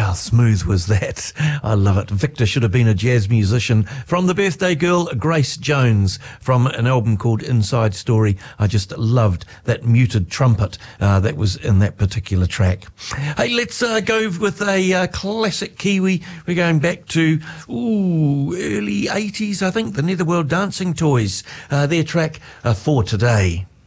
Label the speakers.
Speaker 1: How smooth was that? I love it. Victor should have been a jazz musician. From the birthday girl, Grace Jones, from an album called Inside Story. I just loved that muted trumpet that was in that particular track. Hey, let's go with a classic Kiwi. We're going back to early 80s, I think, the Netherworld Dancing Toys. Their track, For Today.